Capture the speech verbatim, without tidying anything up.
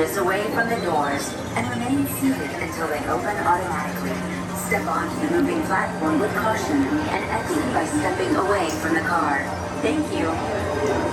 inches away from the doors and remain seated until they open automatically. Step onto the moving platform with caution and exit by stepping away from the car. Thank you.